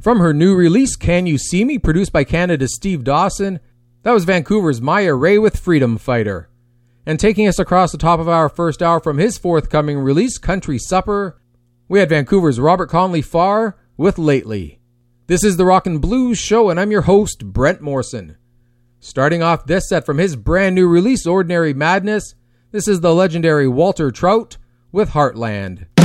From her new release, Can You See Me, produced by Canada's Steve Dawson, that was Vancouver's Maya Ray with Freedom Fighter. And taking us across the top of our first hour from his forthcoming release, Country Supper, we had Vancouver's Robert Conley Farr with Lately. This is the Rock and Blues Show, and I'm your host, Brent Morrison. Starting off this set from his brand new release, Ordinary Madness, this is the legendary Walter Trout with Heartland.